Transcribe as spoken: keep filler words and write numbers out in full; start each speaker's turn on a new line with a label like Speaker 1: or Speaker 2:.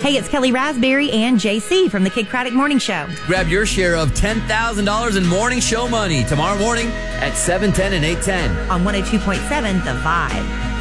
Speaker 1: Hey, it's Kelly Raspberry and J C from the Kid Craddock Morning Show.
Speaker 2: Grab your share of ten thousand dollars in morning show money tomorrow morning at seven ten and eight ten.
Speaker 1: On one oh two point seven The Vibe.